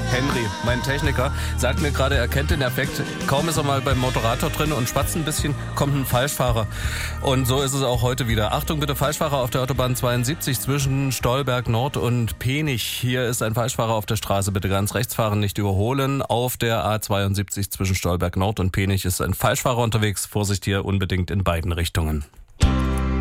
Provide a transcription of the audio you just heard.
Henry, mein Techniker, sagt mir gerade, er kennt den Effekt. Kaum ist er mal beim Moderator drin und spatzt ein bisschen, kommt ein Falschfahrer. Und so ist es auch heute wieder. Achtung bitte, Falschfahrer auf der Autobahn 72 zwischen Stolberg Nord und Penich. Hier ist ein Falschfahrer auf der Straße. Bitte ganz rechts fahren, nicht überholen. Auf der A72 zwischen Stolberg Nord und Penich ist ein Falschfahrer unterwegs. Vorsicht hier unbedingt in beiden Richtungen.